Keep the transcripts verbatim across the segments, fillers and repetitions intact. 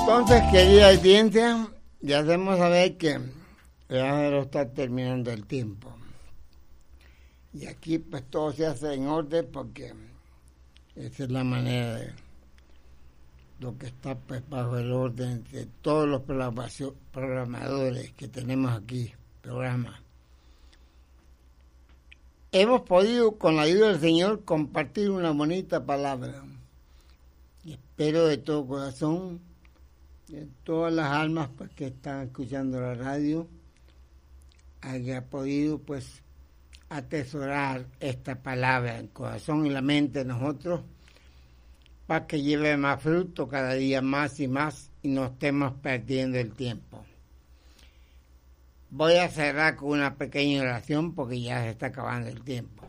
Entonces, querida audiencia, ya hacemos saber que ya está terminando el tiempo. Y aquí pues todo se hace en orden porque esa es la manera de lo que está pues bajo el orden de todos los programadores que tenemos aquí, programa. Hemos podido, con la ayuda del Señor, compartir una bonita palabra. Y espero de todo corazón, de todas las almas pues, que están escuchando la radio, haya podido pues atesorar esta palabra en el corazón y la mente de nosotros, para que lleve más fruto cada día más y más y no estemos perdiendo el tiempo. Voy a cerrar con una pequeña oración porque ya se está acabando el tiempo.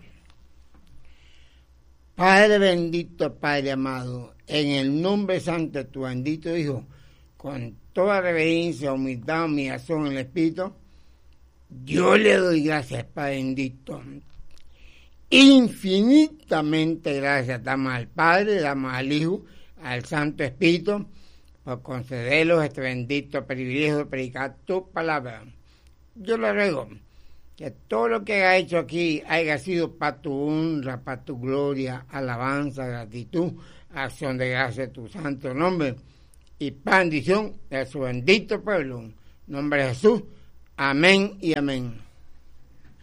Padre bendito, Padre amado, en el nombre santo de tu bendito Hijo, con toda reverencia, humildad, humillación en el Espíritu, yo le doy gracias, Padre bendito. Infinitamente gracias damos al Padre, damos al Hijo, al Santo Espíritu, por concederlos este bendito privilegio de predicar tu palabra. Yo le ruego que todo lo que haya hecho aquí haya sido para tu honra, para tu gloria, alabanza, gratitud, acción de gracia de tu santo nombre y bendición de su bendito pueblo. En nombre de Jesús, amén y amén.